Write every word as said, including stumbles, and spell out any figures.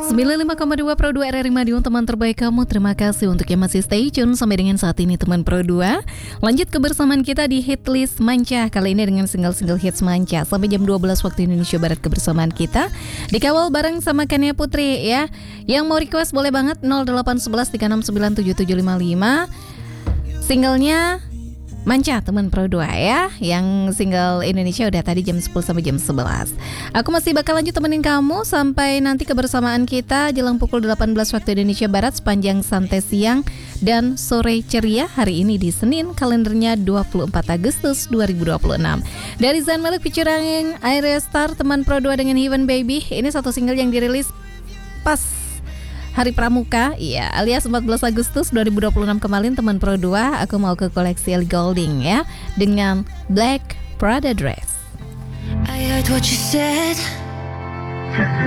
sembilan puluh lima koma dua Pro dua R R I Madiun, teman terbaik kamu. Terima kasih untuk yang masih stay tune sampai dengan saat ini teman Pro dua. Lanjut kebersamaan kita di Hitlist Manca. Kali ini dengan single-single hits Manca. Sampai jam dua belas waktu Indonesia Barat kebersamaan kita dikawal bareng sama Kania Putri ya. Yang mau request boleh banget nol delapan satu satu tiga enam sembilan tujuh tujuh lima lima. Singlenya Manca teman Pro dua ya. Yang single Indonesia udah tadi jam sepuluh sampai jam sebelas. Aku masih bakal lanjut temenin kamu sampai nanti kebersamaan kita jelang pukul delapan belas waktu Indonesia Barat sepanjang santai siang dan sore ceria hari ini di Senin, kalendernya dua puluh empat Agustus dua ribu dua puluh enam. Dari Zayn Malik featuring Arya Star teman Pro dua dengan Heaven Baby. Ini satu single yang dirilis pas Hari Pramuka, iya, alias empat belas Agustus dua ribu dua puluh enam kemarin teman Pro dua. Aku mau ke koleksi Ellie Goulding ya dengan Black Prada Dress. I heard what you said.